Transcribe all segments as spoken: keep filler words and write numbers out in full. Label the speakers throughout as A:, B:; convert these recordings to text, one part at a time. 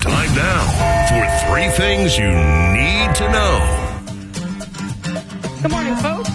A: Time now for three things you need to know.
B: Good morning, folks.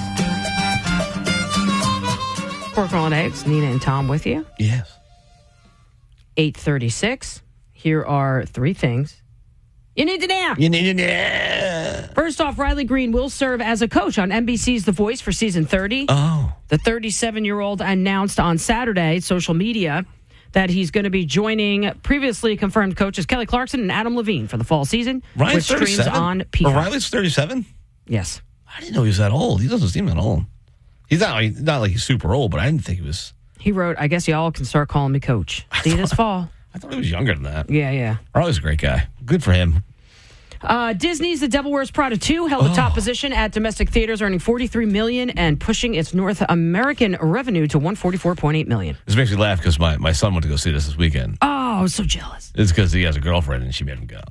B: Pork roll and eggs. Nina and Tom with you.
C: Yes.
B: eight thirty-six. Here are three things you need to know.
C: You need to know.
B: First off, Riley Green will serve as a coach on N B C's The Voice for season thirty.
C: Oh.
B: The thirty-seven-year-old announced on Saturday, social media, that he's going to be joining previously confirmed coaches Kelly Clarkson and Adam Levine for the fall season,
C: Ryan's
B: which streams
C: thirty-seven?
B: on Peacock.
C: Oh, Riley's thirty-seven?
B: Yes.
C: I didn't know he was that old. He doesn't seem that old. He's not, he's not like he's super old, but I didn't think he was.
B: He wrote, I guess y'all can start calling me coach. See you this fall.
C: I thought he was younger than that.
B: Yeah, yeah.
C: Riley's a great guy. Good for him.
B: Uh, Disney's The Devil Wears Prada two held the top position at domestic theaters, earning forty-three million dollars and pushing its North American revenue to one hundred forty-four point eight million dollars.
C: This makes me laugh because my, my son went to go see this this weekend.
B: Oh, I was so jealous.
C: It's because he has a girlfriend and she made him go.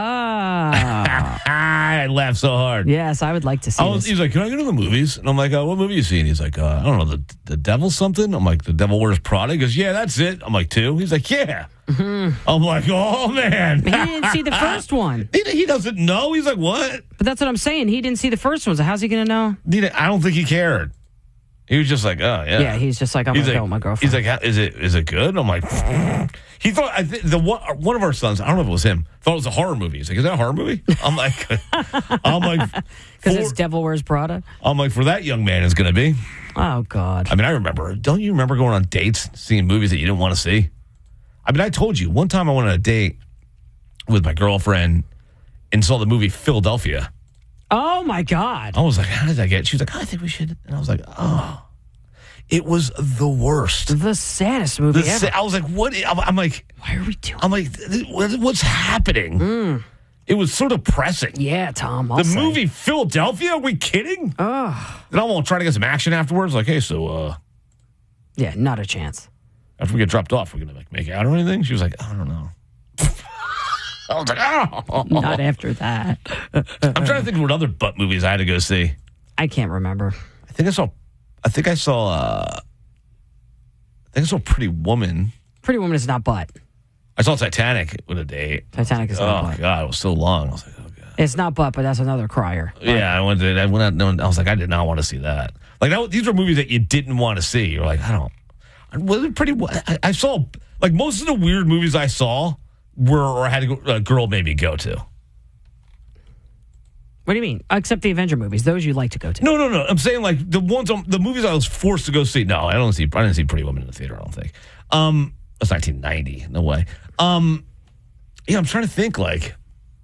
B: Ah.
C: I laughed so hard.
B: Yes, I would like to see
C: I was,
B: this.
C: he's like, can I go to the movies? And I'm like, uh, what movie you seeing? He's like, uh, I don't know, the the Devil something? I'm like, The Devil Wears Prada? He goes, yeah, that's it. I'm like, two? He's like, yeah. Mm-hmm. I'm like, oh, man.
B: He didn't see the first one.
C: He, he doesn't know. He's like, what?
B: But that's what I'm saying. He didn't see the first one, so how's he going to know?
C: I don't think he cared. He was just like, oh, yeah.
B: Yeah, he's just like, I'm going to
C: like,
B: go with my girlfriend.
C: He's like, is it is it good? I'm like, he thought, I th- the one, one of our sons, I don't know if it was him, thought it was a horror movie. He's like, is that a horror movie? I'm like, I'm like,
B: because it's Devil Wears Prada?
C: I'm like, for that young man, it's going to be.
B: Oh, God.
C: I mean, I remember, don't you remember going on dates, seeing movies that you didn't want to see? I mean, I told you, one time I went on a date with my girlfriend and saw the movie Philadelphia.
B: Oh, my God.
C: I was like, how did I get? She was like, oh, I think we should. And I was like, oh, it was the worst.
B: The saddest movie
C: The
B: ever.
C: sa- I was like, what? I'm, I'm like,
B: why are we doing
C: I'm like, what- what's happening?
B: Mm.
C: It was so depressing.
B: Yeah, Tom. I'll
C: The
B: say.
C: movie Philadelphia? Are we kidding?
B: Oh.
C: Then I'm all trying to get some action afterwards. Like, hey, so uh,
B: Yeah, not a chance.
C: after we get dropped off, we're gonna like make out or anything? She was like, I don't know. I was like, oh.
B: Not after that.
C: I'm trying to think of what other butt movies I had to go see.
B: I can't remember.
C: I think I saw. I think I saw. Uh, I think I saw Pretty Woman.
B: Pretty Woman is not butt.
C: I saw Titanic with a date.
B: Titanic is not
C: Oh
B: butt.
C: God, it was so long. I was like, oh God.
B: It's not butt, but that's another crier.
C: Yeah, I went. To, I went out. no, I was like, I did not want to see that. Like that, these were movies that you didn't want to see. You're like, I don't. Was it pretty? I, I saw like most of the weird movies I saw were or had to go, a girl made me go to.
B: What do you mean? Except the Avenger movies. Those you like to go to.
C: No, no, no. I'm saying like the ones, on, the movies I was forced to go see. No, I don't see. I didn't see Pretty Woman in the theater. I don't think. Um, that's nineteen ninety. No way. Um, yeah, I'm trying to think like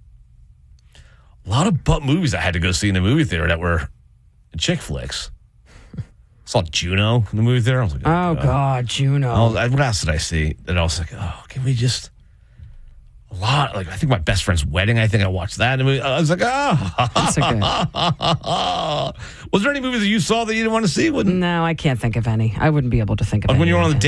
C: a lot of butt movies I had to go see in the movie theater that were chick flicks. I saw Juno in the movie theater. I was like,
B: Oh, God, God Juno.
C: I was, I, what else did I see? And I was like, oh, can we just a lot? Like I think my best friend's wedding. I think I watched that. And I was like, oh,
B: That's a good.
C: was there any movies that you saw that you didn't want to see? Wouldn't
B: No, I can't think of any. I wouldn't be able to think of
C: like
B: any.
C: when you were on
B: right
C: the
B: now.